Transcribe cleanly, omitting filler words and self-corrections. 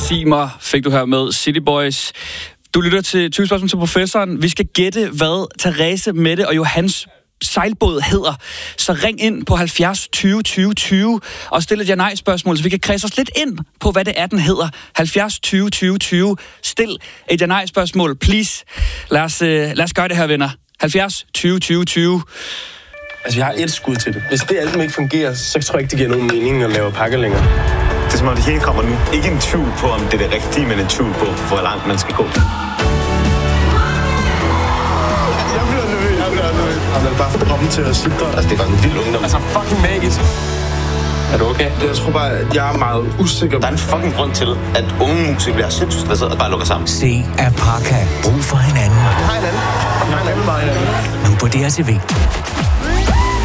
Sig mig, fik du her med City Boys. Du lytter til 20 spørgsmål til professoren. Vi skal gætte, hvad Therese, Mette og Johans sejlbåd hedder. Så ring ind på 70 20 20 20 og stil et ja-nej-spørgsmål, så vi kan kredse os lidt ind på, hvad det er, den hedder. 70 20 20 20. Stil et ja-nej-spørgsmål, please. Lad os gøre det her, venner. 70 20 20 20. Altså, jeg har et skud til det. Hvis det alt ikke fungerer, så tror jeg ikke, det giver nogen mening at lave pakker længere. Det er som om det hele kommer nu. Ikke en tvivl på, om det er det rigtige, men en tvivl på, hvor langt man skal gå. Jeg bliver nervøs. Jeg vil bare komme til at sidde. Altså, det var en vild ungdom. Altså, fucking magisk. Er du okay? Jeg tror bare, at jeg er meget usikker. Der er en fucking grund til, at unge musikere bliver sindssygt stresset og bare lukker sammen. Se at Parka. Brug for hinanden. Hej hinanden. Hej hinanden. Nu på DRTV.